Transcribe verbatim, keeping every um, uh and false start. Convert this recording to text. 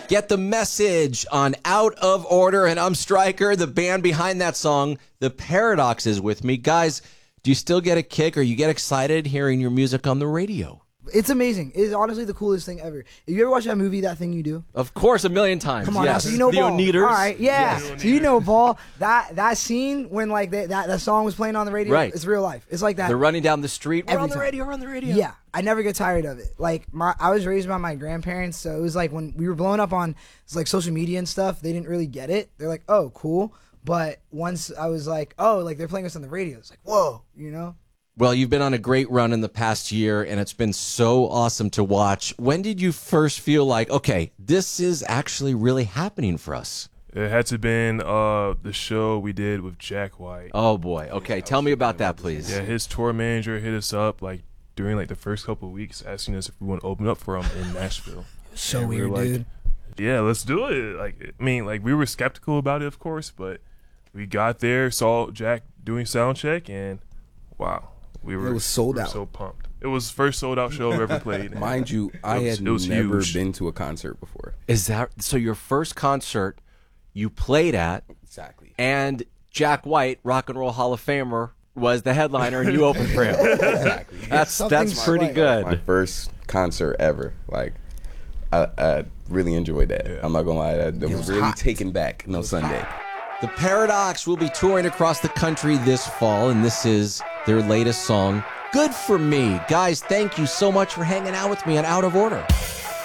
Get the message on Out of Order, and I'm Stryker, the band behind that song. The Paradox is with me. Guys, do you still get a kick or you get excited hearing your music on the radio? It's amazing. It's honestly the coolest thing ever. Have you ever watched that movie, That Thing You Do? Of course, a million times. Come on, yes. now, so you know the Paul. Oneaters. All right, yeah. Yes. So you know Paul. That that scene when like they, that that song was playing on the radio. Right. It's real life. It's like that. They're running down the street. We're Every on the time. radio. We're on the radio. Yeah, I never get tired of it. Like my, I was raised by my grandparents, so it was like when we were blowing up on like social media and stuff, they didn't really get it. They're like, "Oh, cool." But once I was like, "Oh, like they're playing us on the radio," it's like, "Whoa," you know. Well, you've been on a great run in the past year, and it's been so awesome to watch. When did you first feel like, okay, this is actually really happening for us? It had to been uh, the show we did with Jack White. Oh, boy. Okay, tell me about that, please. Yeah, his tour manager hit us up like during like the first couple of weeks, asking us if we want to open up for him in Nashville. So and we weird, were like, dude. Yeah, let's do it. Like, I mean, like we were skeptical about it, of course, but we got there, saw Jack doing sound check, and wow. We were, it was sold we were out. so pumped. It was the first sold out show I've ever played. Mind you, I was, had never never huge. been to a concert before. Is that so? Your first concert you played at, Exactly. and Jack White, Rock and Roll Hall of Famer, was the headliner, and you opened for him. Exactly. That's Something's that's pretty right. good. My first concert ever. Like, I, I really enjoyed that. Yeah. I'm not gonna lie, that, that was, was really hot. taken back. No Sunday. The Paradox will be touring across the country this fall, and this is their latest song, Good For Me. Guys, thank you so much for hanging out with me on Out of Order.